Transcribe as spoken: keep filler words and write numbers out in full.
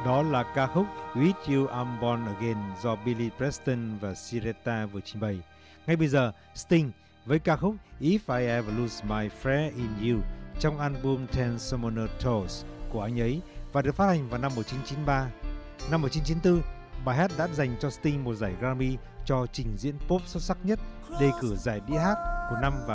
Đó là ca khúc With You I'm Born Again do Billy Preston và Sireta vừa trình bày. Ngay bây giờ, Sting với ca khúc If I Ever Lose My Faith in You trong album Ten Summoner Tours của anh ấy và được phát hành vào năm một nghìn chín trăm chín mươi ba. Năm một nghìn chín trăm chín mươi tư, bài hát đã dành cho Sting một giải Grammy cho trình diễn pop xuất sắc nhất, đề cử giải đĩa hát của năm vào